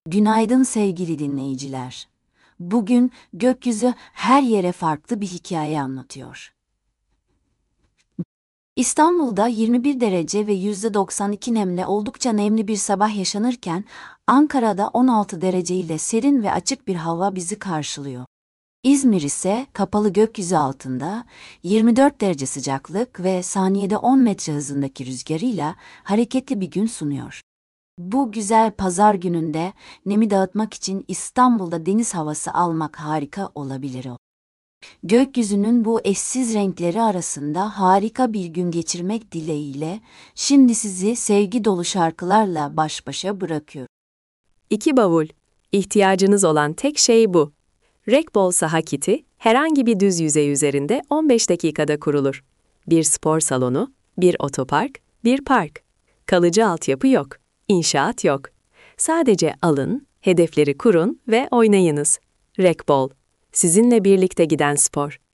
Günaydın sevgili dinleyiciler. Bugün gökyüzü her yere farklı bir hikaye anlatıyor. İstanbul'da 21 derece ve %92 nemle oldukça nemli bir sabah yaşanırken, Ankara'da 16 derece ile serin ve açık bir hava bizi karşılıyor. İzmir ise kapalı gökyüzü altında 24 derece sıcaklık ve saniyede 10 metre hızındaki rüzgarıyla hareketli bir gün sunuyor. Bu güzel pazar gününde nemi dağıtmak için İstanbul'da deniz havası almak harika olabilir. Gökyüzünün bu eşsiz renkleri arasında harika bir gün geçirmek dileğiyle şimdi sizi sevgi dolu şarkılarla baş başa bırakıyorum. 2 bavul. İhtiyacınız olan tek şey bu. Rekbol saha kiti, herhangi bir düz yüzey üzerinde 15 dakikada kurulur. Bir spor salonu, bir otopark, bir park. Kalıcı altyapı yok, inşaat yok. Sadece alın, hedefleri kurun ve oynayınız. Rekbol, sizinle birlikte giden spor.